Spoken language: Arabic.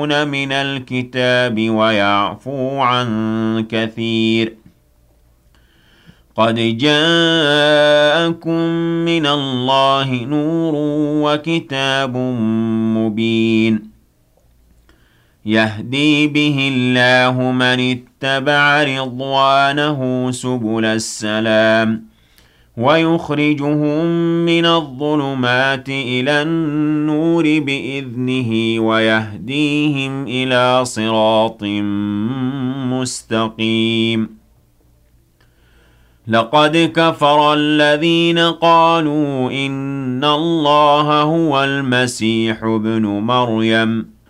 من الكتاب ويعفو عن كثير. قد جاءكم من الله نور وكتاب مبين يهدي به الله من اتبع رضوانه سبل السلام ويخرجهم من الظلمات إلى النور بإذنه ويهديهم إلى صراط مستقيم. لقد كفر الذين قالوا إن الله هو المسيح ابن مريم